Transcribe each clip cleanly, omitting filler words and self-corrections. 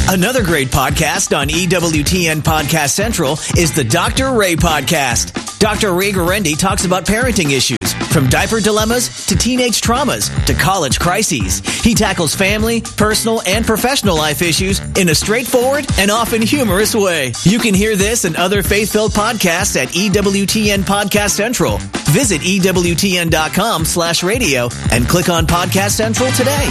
Another great podcast on EWTN Podcast Central is the Dr. Ray Podcast. Dr. Ray Guarendi talks about parenting issues, from diaper dilemmas to teenage traumas to college crises. He tackles family, personal, and professional life issues in a straightforward and often humorous way. You can hear this and other faith-filled podcasts at EWTN Podcast Central. Visit EWTN.com/radio and click on Podcast Central today.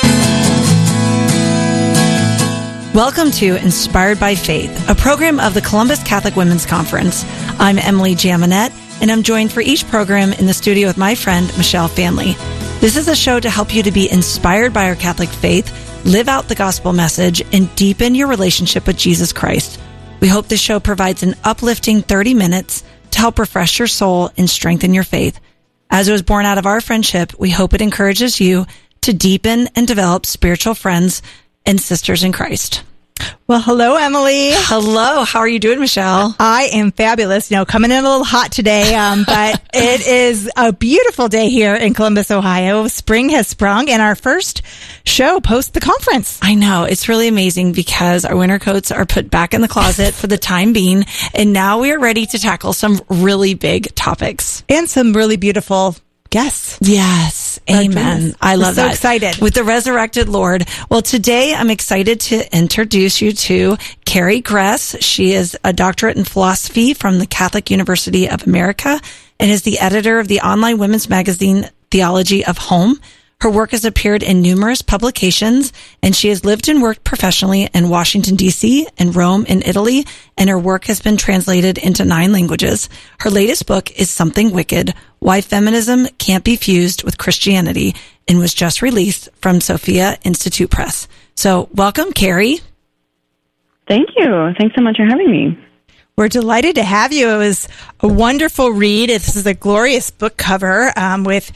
Welcome to Inspired by Faith, a program of the Columbus Catholic Women's Conference. I'm Emily Jaminet, and I'm joined for each program in the studio with my friend, Michelle Fanley. This is a show to help you to be inspired by our Catholic faith, live out the gospel message, and deepen your relationship with Jesus Christ. We hope this show provides an uplifting 30 minutes to help refresh your soul and strengthen your faith. As it was born out of our friendship, we hope it encourages you to deepen and develop spiritual friends and sisters in Christ. Well, hello, Emily. Hello. How are you doing, Michelle? I am fabulous. Coming in a little hot today, but it is a beautiful day here in Columbus, Ohio. Spring has sprung, and our first show post the conference. I know. It's really amazing because our winter coats are put back in the closet for the time being, and now we are ready to tackle some really big topics. And some really beautiful guests. Yes. Amen. I love that. So excited. With the resurrected Lord. Well, today I'm excited to introduce you to Carrie Gress. She is a doctorate in philosophy from the Catholic University of America and is the editor of the online women's magazine, Theology of Home. Her work has appeared in numerous publications, and she has lived and worked professionally in Washington, D.C., and Rome in Italy, and her work has been translated into 9 languages. Her latest book is Something Wicked: Why Feminism Can't Be Fused with Christianity, and was just released from Sophia Institute Press. So welcome, Carrie. Thank you. Thanks so much for having me. We're delighted to have you. It was a wonderful read. This is a glorious book cover with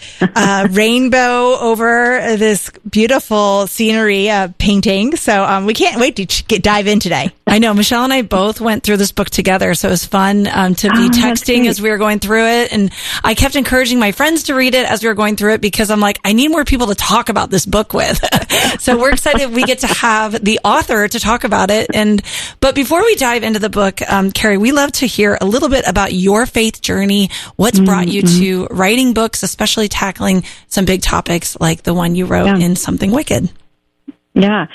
rainbow over this beautiful scenery painting. So we can't wait to dive in today. I know. Michelle and I both went through this book together, so it was fun to be texting as we were going through it. And I kept encouraging my friends to read it as we were going through it because I'm like, I need more people to talk about this book with. So we're excited we get to have the author to talk about it. But before we dive into the book, Carrie, we love to hear a little bit about your faith journey. What's brought you to writing books, especially tackling some big topics like the one you wrote in Something Wicked? Yeah.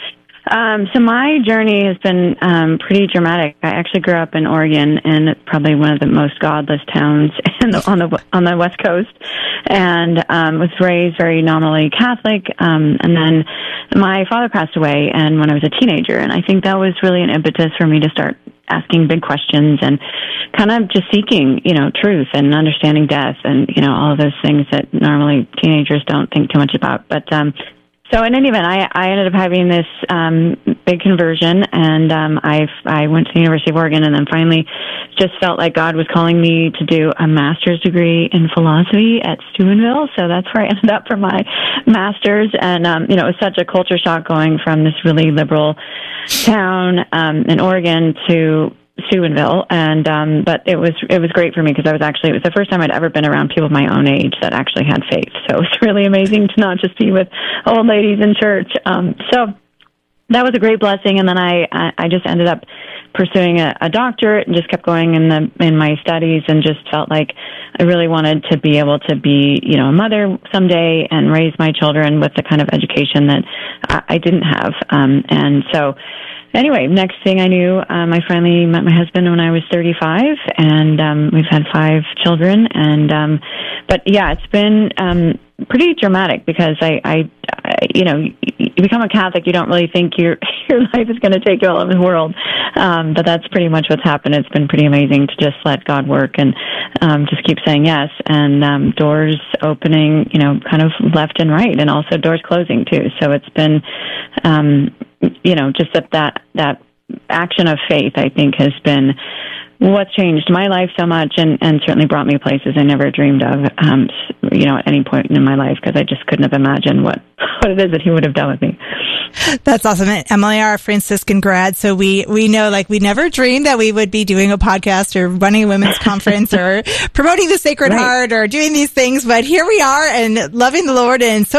So my journey has been pretty dramatic. I actually grew up in Oregon, and it's probably one of the most godless towns on the West Coast, and was raised very nominally Catholic. And then my father passed away, and when I was a teenager, and I think that was really an impetus for me to start asking big questions and kind of just seeking, truth and understanding death and, all of those things that normally teenagers don't think too much about. But so in any event, I ended up having this big conversion, and I went to the University of Oregon, and then finally just felt like God was calling me to do a master's degree in philosophy at Steubenville. So that's where I ended up for my master's, and it was such a culture shock going from this really liberal town in Oregon to Steubenville, and but it was great for me because it was the first time I'd ever been around people my own age that actually had faith. So it was really amazing to not just be with old ladies in church. So that was a great blessing, and then I just ended up pursuing a doctorate and just kept going in my studies, and just felt like I really wanted to be able to be a mother someday and raise my children with the kind of education that I didn't have, and so. Anyway, next thing I knew, I finally met my husband when I was 35, and we've had 5 children. And but yeah, it's been pretty dramatic because you become a Catholic, you don't really think your life is going to take you all over the world, but that's pretty much what's happened. It's been pretty amazing to just let God work and just keep saying yes, and doors opening, kind of left and right, and also doors closing too. So it's been just that action of faith, I think, has been what's changed my life so much, and certainly brought me places I never dreamed of, at any point in my life, because I just couldn't have imagined what it is that he would have done with me. That's awesome. Emily are a Franciscan grad, so we know, we never dreamed that we would be doing a podcast or running a women's conference or promoting the Sacred Heart or doing these things, but here we are and loving the Lord in so many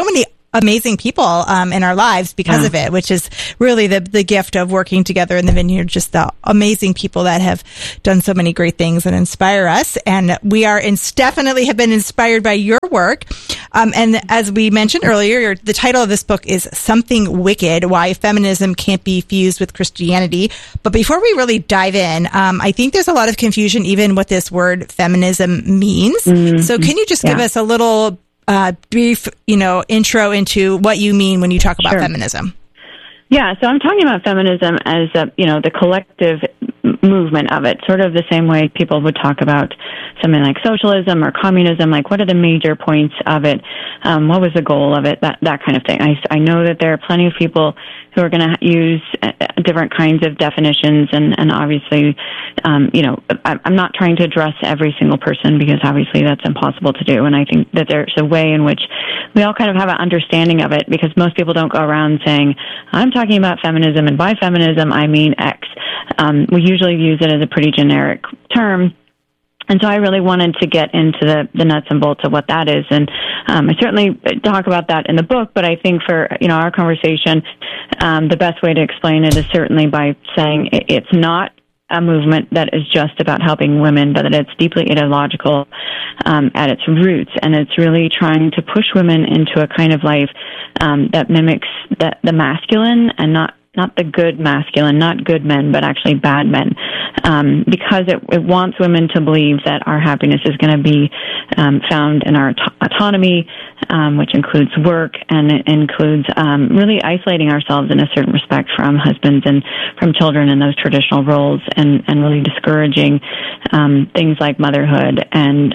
amazing people in our lives because of it, which is really the gift of working together in the Vineyard, just the amazing people that have done so many great things and inspire us. And we are definitely have been inspired by your work. And as we mentioned earlier, the title of this book is Something Wicked, Why Feminism Can't Be Fused with Christianity. But before we really dive in, I think there's a lot of confusion even what this word feminism means. Mm-hmm. So can you just give us a little brief, intro into what you mean when you talk about feminism? Yeah, so I'm talking about feminism as the collective movement of it, sort of the same way people would talk about something like socialism or communism. Like, what are the major points of it? What was the goal of it? That kind of thing. I know that there are plenty of people who are going to use different kinds of definitions, and obviously, I'm not trying to address every single person because obviously that's impossible to do. And I think that there's a way in which we all kind of have an understanding of it, because most people don't go around saying, I'm talking about feminism, and by feminism I mean X. We usually use it as a pretty generic term. And so I really wanted to get into the nuts and bolts of what that is. And I certainly talk about that in the book, but I think for our conversation, the best way to explain it is certainly by saying it's not a movement that is just about helping women, but that it's deeply ideological at its roots. And it's really trying to push women into a kind of life that mimics the masculine, and not the good masculine, not good men, but actually bad men, because it wants women to believe that our happiness is going to be found in our autonomy, which includes work, and it includes really isolating ourselves in a certain respect from husbands and from children in those traditional roles, and really discouraging things like motherhood and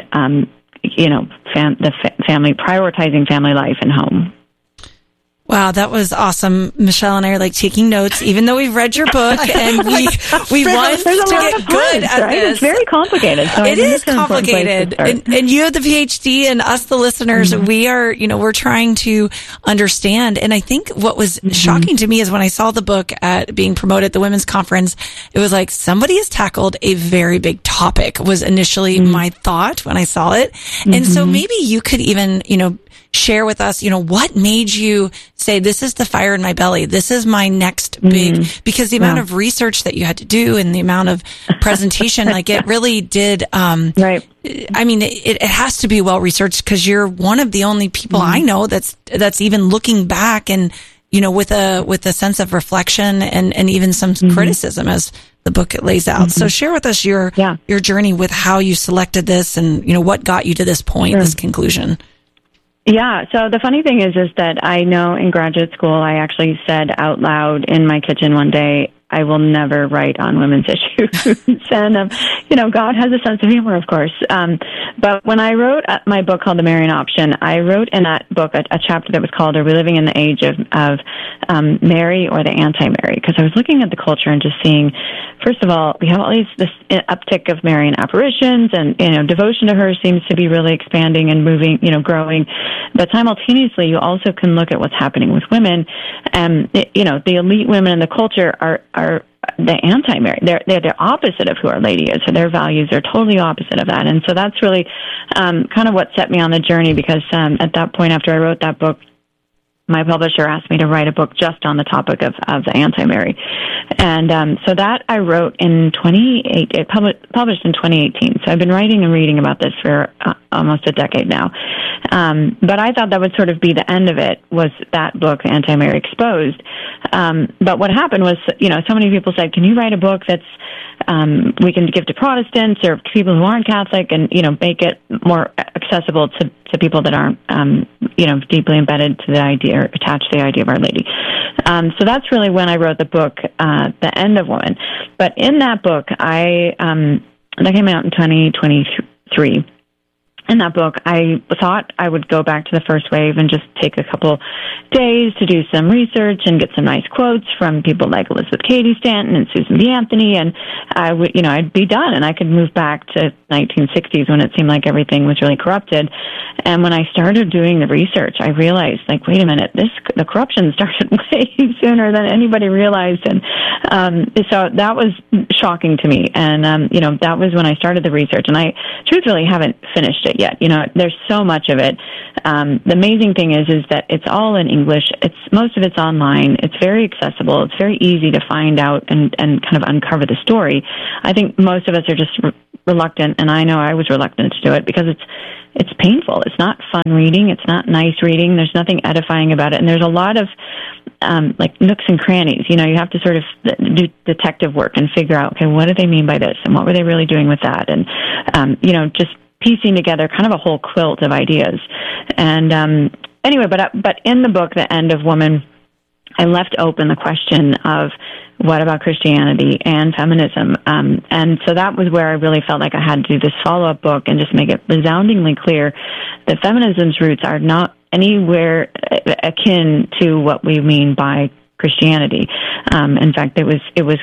family, prioritizing family life and home. Wow, that was awesome. Michelle and I are like taking notes, even though we've read your book and we want to get good at this. It's very complicated. So it is complicated. And you have the PhD, and us, the listeners, we are, we're trying to understand. And I think what was shocking to me is when I saw the book being promoted at the Women's Conference, it was like somebody has tackled a very big topic, was initially my thought when I saw it. And so maybe you could even, share with us, what made you say, this is the fire in my belly, this is my next big, because the amount of research that you had to do and the amount of presentation, like it really did, right. I mean, it has to be well researched, because you're one of the only people I know that's even looking back and, with a sense of reflection and even some criticism, as the book lays out. So share with us your journey with how you selected this and, what got you to this point, this conclusion. Yeah, so the funny thing is that I know in graduate school I actually said out loud in my kitchen one day, I will never write on women's issues. And, God has a sense of humor, of course. But when I wrote my book called The Marian Option, I wrote in that book a chapter that was called, Are We Living in the Age of Mary or the Anti-Mary? Because I was looking at the culture and just seeing, first of all, we have all this uptick of Marian apparitions, and, devotion to her seems to be really expanding and moving, growing. But simultaneously, you also can look at what's happening with women. And, the elite women in the culture are the anti-Mary. They're the opposite of who Our Lady is. So their values are totally opposite of that. And so that's really kind of what set me on the journey, because at that point, after I wrote that book, my publisher asked me to write a book just on the topic of the anti-Mary. And so that I wrote in 2008, it published in 2018. So I've been writing and reading about this for almost a decade now. But I thought that would sort of be the end of it, was that book, Anti-Mary Exposed. But what happened was, so many people said, can you write a book that's we can give to Protestants or people who aren't Catholic, and, make it more accessible to people that aren't, deeply embedded to the idea or attached to the idea of Our Lady. So that's really when I wrote the book, The End of Woman. But in that book, that came out in 2023. In that book, I thought I would go back to the first wave and just take a couple days to do some research and get some nice quotes from people like Elizabeth Cady Stanton and Susan B. Anthony, and I'd be done, and I could move back to 1960s when it seemed like everything was really corrupted. And when I started doing the research, I realized, wait a minute, the corruption started way sooner than anybody realized, and so that was shocking to me. And that was when I started the research, and I truthfully haven't finished it it yet. There's so much of it. The amazing thing is that it's all in English. Most of it's online. It's very accessible. It's very easy to find out and kind of uncover the story. I think most of us are just reluctant, and I know I was reluctant to do it because it's painful. It's not fun reading. It's not nice reading. There's nothing edifying about it, and there's a lot of like nooks and crannies. You have to sort of do detective work and figure out, okay, what do they mean by this, and what were they really doing with that, and just piecing together kind of a whole quilt of ideas. And anyway, but in the book, The End of Woman, I left open the question of what about Christianity and feminism? And so that was where I really felt like I had to do this follow-up book and just make it resoundingly clear that feminism's roots are not anywhere akin to what we mean by Christianity. In fact, it was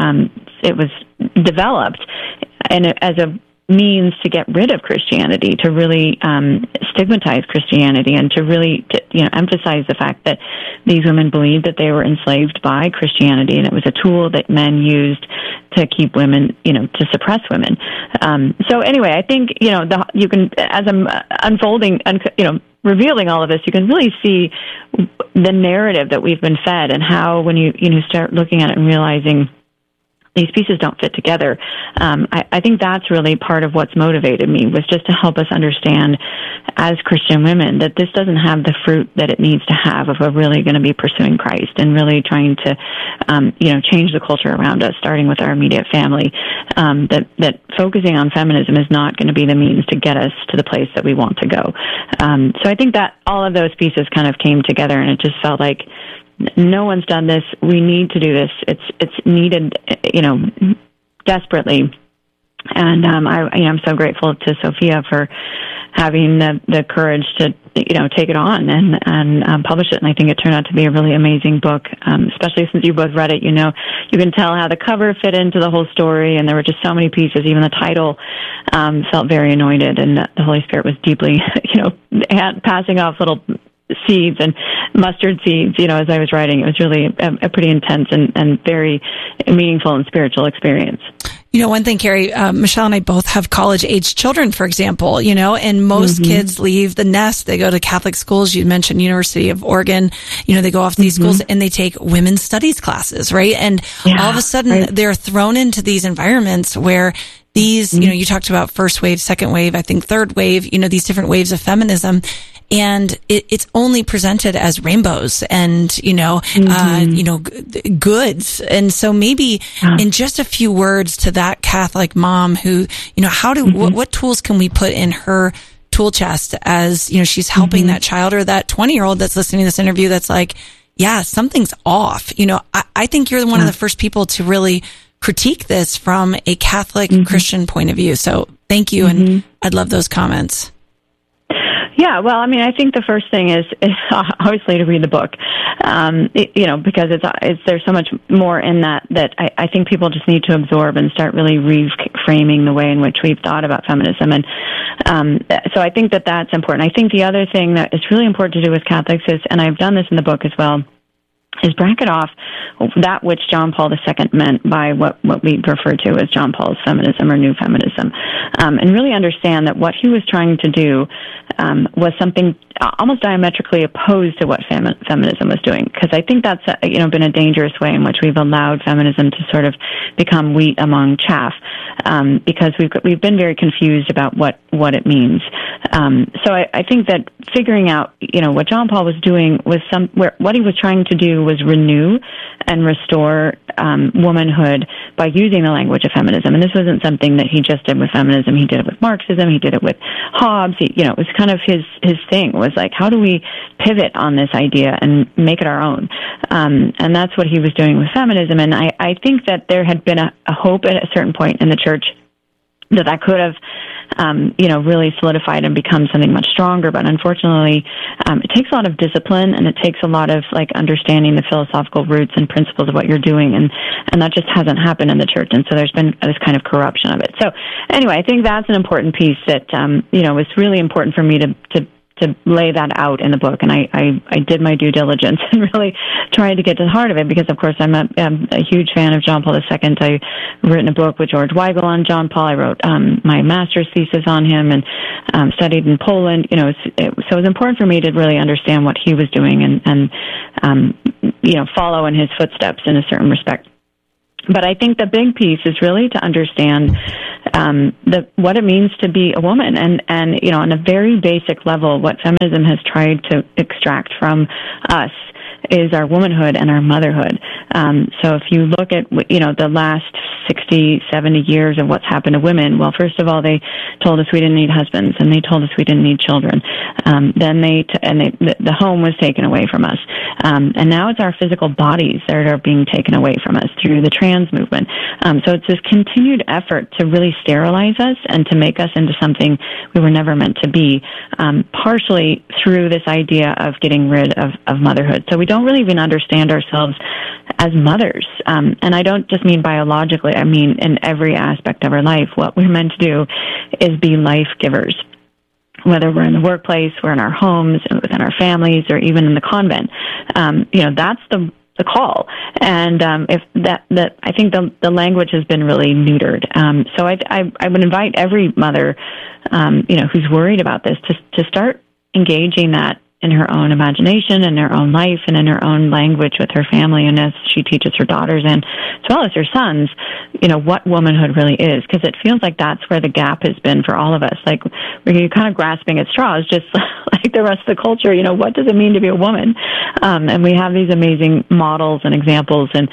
developed as a means to get rid of Christianity, to really stigmatize Christianity, and to really emphasize the fact that these women believed that they were enslaved by Christianity, and it was a tool that men used to keep women, to suppress women. So anyway, I think you can, as I'm unfolding, revealing all of this, you can really see the narrative that we've been fed, and how when you start looking at it and realizing these pieces don't fit together. I think that's really part of what's motivated me, was just to help us understand as Christian women that this doesn't have the fruit that it needs to have if we're really going to be pursuing Christ and really trying to, change the culture around us, starting with our immediate family. That focusing on feminism is not going to be the means to get us to the place that we want to go. So I think that all of those pieces kind of came together, and it just felt like no one's done this. We need to do this. It's needed, desperately. And I'm so grateful to Sophia for having the courage to take it on and publish it. And I think it turned out to be a really amazing book, especially since you both read it. You can tell how the cover fit into the whole story, and there were just so many pieces. Even the title felt very anointed, and the Holy Spirit was deeply, passing off little seeds and mustard seeds, as I was writing. It was really a pretty intense and very meaningful and spiritual experience. One thing, Carrie, Michelle and I both have college-age children, for example, and most kids leave the nest. They go to Catholic schools. You mentioned University of Oregon. They go off to these schools and they take women's studies classes, right? And all of a sudden they're thrown into these environments where these, you talked about first wave, second wave, I think third wave, these different waves of feminism. And it's only presented as rainbows and, goods. And so maybe in just a few words to that Catholic mom who, what tools can we put in her tool chest as, she's helping that child, or that 20-year-old that's listening to this interview that's like, yeah, something's off. I think you're one of the first people to really critique this from a Catholic Christian point of view. So thank you. And I'd love those comments. Yeah, well, I think the first thing is obviously to read the book, because there's so much more in that I think people just need to absorb and start really reframing the way in which we've thought about feminism. And so I think that's important. I think the other thing that is really important to do with Catholics is, and I've done this in the book as well, is bracket off that which John Paul II meant by what we refer to as John Paul's feminism or new feminism, and really understand that what he was trying to do was something almost diametrically opposed to what feminism was doing. Because I think that's been a dangerous way in which we've allowed feminism to sort of become wheat among chaff, because we've been very confused about what it means. So I think that figuring out what John Paul was doing was what he was trying to do was renew and restore womanhood by using the language of feminism. And this wasn't something that he just did with feminism. He did it with Marxism. He did it with Hobbes. It was kind of his thing, was like, how do we pivot on this idea and make it our own? And that's what he was doing with feminism. And I think that there had been a hope at a certain point in the church that could have, really solidified and become something much stronger. But unfortunately, it takes a lot of discipline, and it takes a lot of understanding the philosophical roots and principles of what you're doing. And that just hasn't happened in the church. And so there's been this kind of corruption of it. So anyway, I think that's an important piece that, was really important for me to to lay that out in the book. And I did my due diligence and really tried to get to the heart of it because, of course, I'm a huge fan of John Paul II. I've written a book with George Weigel on John Paul. I wrote my master's thesis on him and studied in Poland. So it was important for me to really understand what he was doing and follow in his footsteps in a certain respect. But I think the big piece is really to understand what it means to be a woman, and on a very basic level, what feminism has tried to extract from us is our womanhood and our motherhood. So if you look at the last 60, 70 years of what's happened to women, well, first of all, they told us we didn't need husbands, and they told us we didn't need children. Then the home was taken away from us, and now it's our physical bodies that are being taken away from us through the trans movement. So it's this continued effort to really sterilize us and to make us into something we were never meant to be, partially through this idea of getting rid of motherhood. So we don't really even understand ourselves as mothers. And I don't just mean biologically, I mean in every aspect of our life. What we're meant to do is be life givers. Whether we're in the workplace, we're in our homes, within our families, or even in the convent. That's the call. And if that I think the language has been really neutered. So I would invite every mother, who's worried about this to start engaging that in her own imagination, in her own life, and in her own language with her family, and as she teaches her daughters and as well as her sons, what womanhood really is, because it feels like that's where the gap has been for all of us. Like, we're kind of grasping at straws, just like the rest of the culture. What does it mean to be a woman? And we have these amazing models and examples, and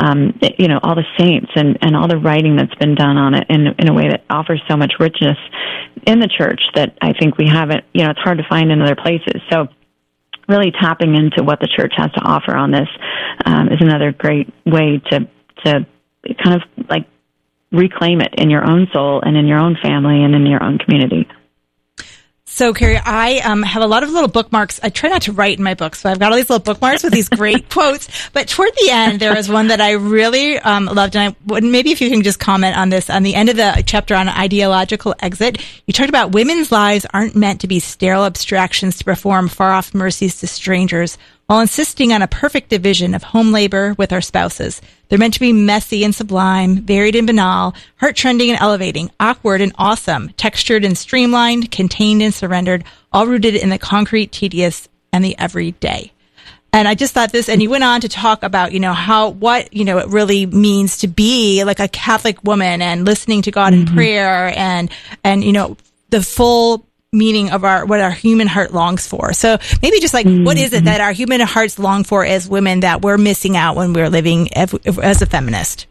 all the saints and all the writing that's been done on it in a way that offers so much richness in the church that I think we haven't. It's hard to find in other places. So really tapping into what the church has to offer on this is another great way to kind of like reclaim it in your own soul and in your own family and in your own community. So, Carrie, I have a lot of little bookmarks. I try not to write in my books, so I've got all these little bookmarks with these great quotes. But toward the end, there was one that I really loved, and maybe if you can just comment on this. On the end of the chapter on ideological exit, you talked about women's lives aren't meant to be sterile abstractions to perform far-off mercies to strangers, while insisting on a perfect division of home labor with our spouses. They're meant to be messy and sublime, varied and banal, heart-trending and elevating, awkward and awesome, textured and streamlined, contained and surrendered, all rooted in the concrete, tedious, and the everyday. And I just thought this, and you went on to talk about, what it really means to be like a Catholic woman and listening to God in prayer and the full meaning of what our human heart longs for. So maybe just like, what is it that our human hearts long for as women that we're missing out when we're living as a feminist?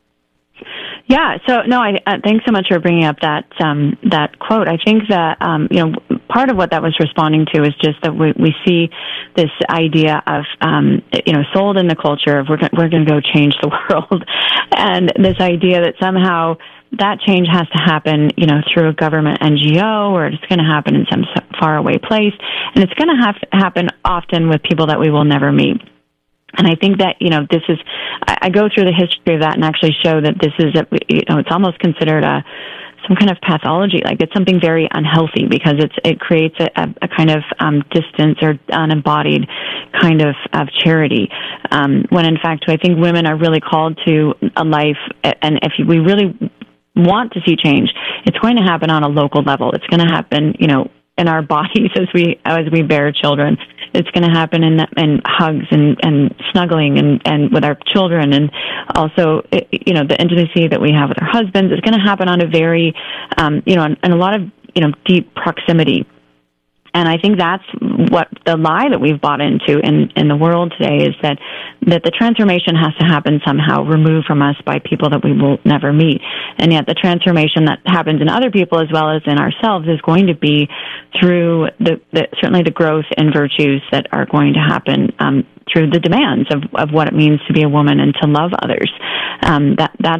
Yeah. So no, thanks so much for bringing up that quote. I think that, part of what that was responding to is just that we see this idea of, sold in the culture of we're going to go change the world. And this idea that somehow that change has to happen, through a government NGO, or it's going to happen in some faraway place. And it's going to have to happen often with people that we will never meet. And I think that, this is, I go through the history of that and actually show that this is, it's almost considered some kind of pathology. Like, it's something very unhealthy because it creates a kind of distance or unembodied kind of charity. When in fact, I think women are really called to a life, and if we really want to see change, it's going to happen on a local level. It's going to happen, in our bodies as we bear children. It's going to happen in hugs and snuggling and with our children, and also the intimacy that we have with our husbands. It's going to happen on a very and a lot of deep proximity. And I think that's what the lie that we've bought into in the world today is that the transformation has to happen somehow removed from us by people that we will never meet. And yet the transformation that happens in other people as well as in ourselves is going to be through certainly the growth in virtues that are going to happen through the demands of what it means to be a woman and to love others. That's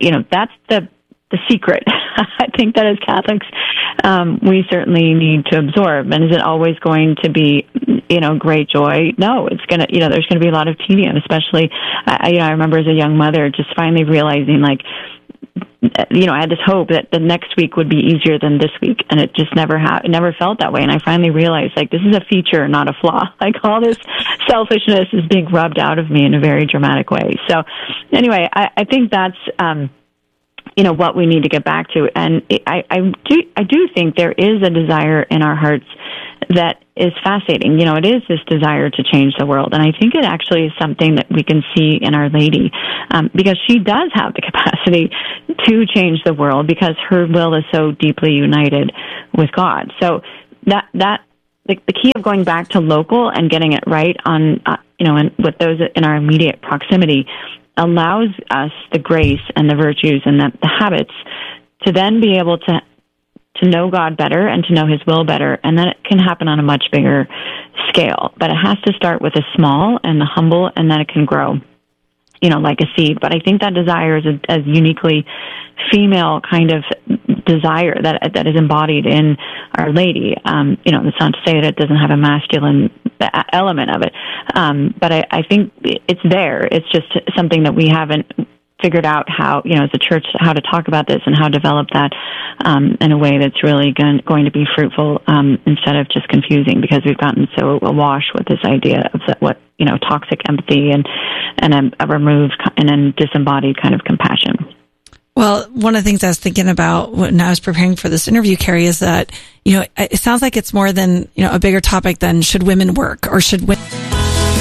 the secret. I think that as Catholics, we certainly need to absorb. And is it always going to be, great joy? No, it's going to, there's going to be a lot of tedium, especially, I remember as a young mother just finally realizing, like, I had this hope that the next week would be easier than this week, and it just never felt that way. And I finally realized, like, this is a feature, not a flaw. Like, all this selfishness is being rubbed out of me in a very dramatic way. So anyway, I think that's, what we need to get back to. And I do think there is a desire in our hearts that is fascinating. It is this desire to change the world. And I think it actually is something that we can see in Our Lady, because she does have the capacity to change the world because her will is so deeply united with God. So the key of going back to local and getting it right on, and with those in our immediate proximity allows us the grace and the virtues and the habits to then be able to know God better and to know His will better, and then it can happen on a much bigger scale. But it has to start with the small and the humble, and then it can grow, like a seed. But I think that desire is a uniquely female kind of desire that is embodied in Our Lady. It's not to say that it doesn't have a masculine element of it, but I think it's there. It's just something that we haven't figured out how, as a church, how to talk about this and how to develop that in a way that's really going to be fruitful, instead of just confusing, because we've gotten so awash with this idea of toxic empathy and a removed and then disembodied kind of compassion. Well, one of the things I was thinking about when I was preparing for this interview, Carrie, is that, it sounds like it's more than, a bigger topic than should women work or should women